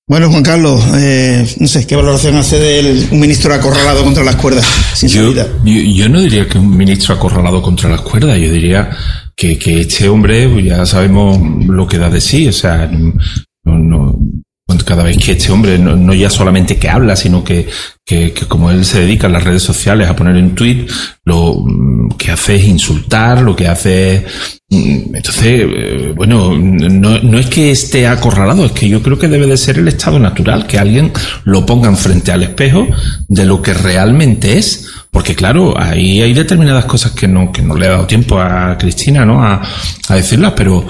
Bueno, Juan Carlos, no sé, ¿qué valoración hace de un ministro acorralado contra las cuerdas? Yo no diría que un ministro acorralado contra las cuerdas, yo diría que este hombre, pues ya sabemos lo que da de sí, o sea, cada vez que este hombre no ya solamente que habla, sino que como él se dedica en las redes sociales a poner un tuit, lo que hace es insultar, lo que hace es... Entonces, bueno, no es que esté acorralado, es que yo creo que debe de ser el estado natural, que alguien lo pongan frente al espejo de lo que realmente es. Porque claro, ahí hay determinadas cosas que no le ha dado tiempo a Cristina, ¿no? A decirlas, pero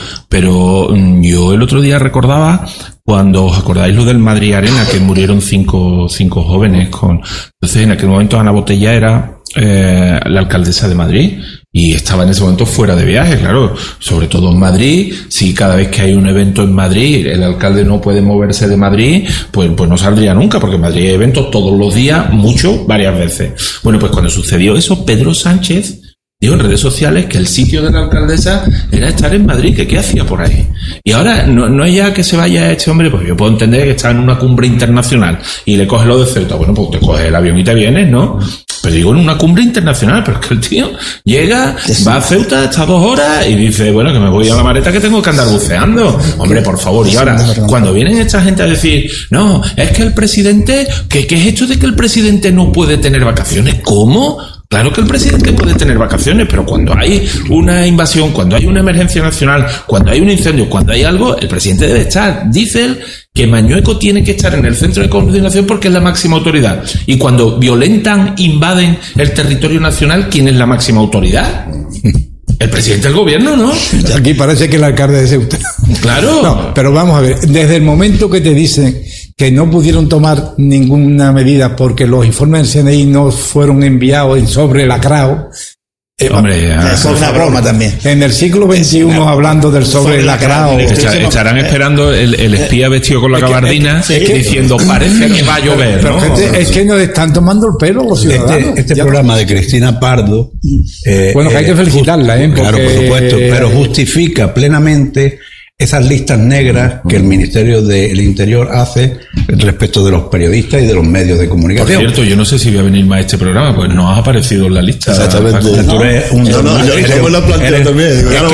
yo el otro día recordaba cuando os acordáis lo del Madrid Arena, que murieron cinco jóvenes entonces en aquel momento Ana Botella era la alcaldesa de Madrid y estaba en ese momento fuera de viaje, claro, sobre todo en Madrid. Si cada vez que hay un evento en Madrid el alcalde no puede moverse de Madrid, pues no saldría nunca, porque en Madrid hay eventos todos los días, varias veces. Bueno, pues cuando sucedió eso, Pedro Sánchez dijo en redes sociales que el sitio de la alcaldesa era estar en Madrid, que qué hacía por ahí. Y ahora no es ya que se vaya este hombre, pues yo puedo entender que está en una cumbre internacional y le coge lo de Ceuta. Bueno, pues te coges el avión y te vienes, ¿no? Pero digo en una cumbre internacional, pero es que el tío llega, va a Ceuta, está 2 horas y dice, bueno, que me voy a la maleta que tengo que andar buceando. Hombre, por favor. Y ahora, cuando vienen esta gente a decir, no, es que el presidente, ¿qué es esto de que el presidente no puede tener vacaciones? ¿Cómo? Claro que el presidente puede tener vacaciones, pero cuando hay una invasión, cuando hay una emergencia nacional, cuando hay un incendio, cuando hay algo, el presidente debe estar. Dice él que Mañueco tiene que estar en el centro de coordinación porque es la máxima autoridad. Y cuando violentan, invaden el territorio nacional, ¿quién es la máxima autoridad? El presidente del gobierno, ¿no? Aquí parece que el alcalde de Ceuta. Claro. No, pero vamos a ver, desde el momento que te dicen que no pudieron tomar ninguna medida porque los informes del CNI no fueron enviados en sobre lacrado. Hombre, es una broma también. En el siglo XXI hablando del sobre lacrado. Estarán esperando el espía vestido con la gabardina diciendo parece que va a llover, pero ¿no? Es que nos están tomando el pelo los ciudadanos. Este programa de Cristina Pardo, bueno, que hay que felicitarla, claro, por supuesto, pero justifica plenamente esas listas negras que el Ministerio del Interior hace respecto de los periodistas y de los medios de comunicación. Por cierto, yo no sé si voy a venir más a este programa, pues no has aparecido en la lista. Exactamente. Tú eres un... Yo me lo planteo también.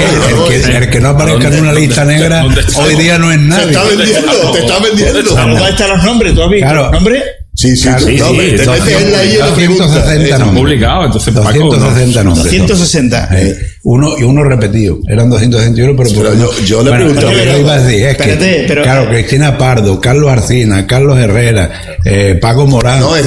El que no aparezca en una lista negra hoy día no es nadie. Te está vendiendo. ¿Dónde están los nombres? ¿Tú has visto los nombres? Sí. Te metes en la guía de 260 nombres. Publicado, entonces 260 nombres. 260. Uno repetido. Eran 261, pero yo le pregunto. Lo iba a decir, es que, claro, Cristina Pardo, Carlos Arcina, Carlos Herrera, Paco Morán. No,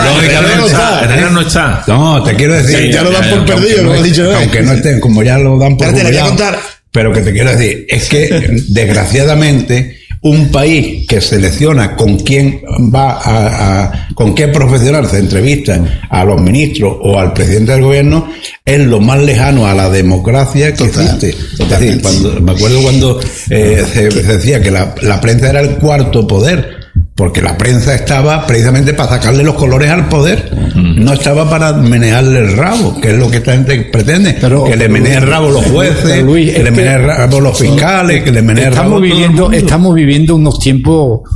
Herrera no está. No, te quiero decir. Ya lo dan por perdido, lo has dicho. Aunque no estén, como ya lo dan por perdido. Te voy a contar. Pero que te quiero decir, es que, desgraciadamente, un país que selecciona con quién con qué profesional se entrevista a los ministros o al presidente del gobierno es lo más lejano a la democracia que existe. Es decir, me acuerdo cuando se decía que la prensa era el cuarto poder, porque la prensa estaba precisamente para sacarle los colores al poder, no estaba para menearle el rabo, que es lo que esta gente pretende, que le menee el rabo los jueces, que le menee el rabo los fiscales, que le menee el rabo todo el mundo. Estamos viviendo unos tiempos